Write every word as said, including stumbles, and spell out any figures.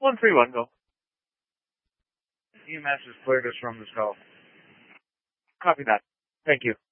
one three one, go. E M S has cleared us from this call. Copy that. Thank you.